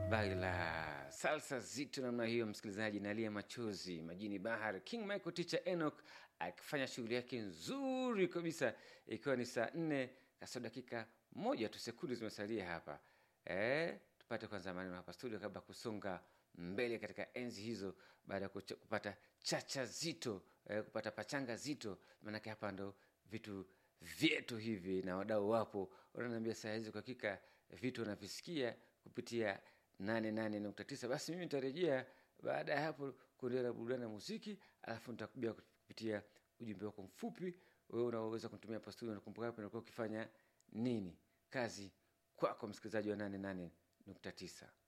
Baila salsa zito namna hiyo, msikilizaji, nalia machozi majini bahari. King Michael Teacher Enoch akifanya shughuli yake nzuri kabisa, ikiwa ni saa 4 kasoro dakika 1 tu, sekunde zimesalia hapa. Tupate kwanza maneno hapa studio kabla kusonga mbele katika enzi hizo, baada ya kupata chacha zito, kupata pachanga zito, maanake hapa ndo vitu vyetu hivi, na wadau wapo wananiambia saa hizi kwa hakika vitu wanavisikia kupitia 88.9. Basi mimi nitarejea baada ya hapo kuendelea na burudani na muziki, alafu nitakubia kupitia ujumbe wako mfupi. Wewe unaweza kunitumia hapa studio, nakumbuka hapo unakuwa ukifanya nini. Kazi kwako msikilizaji wa 88.9.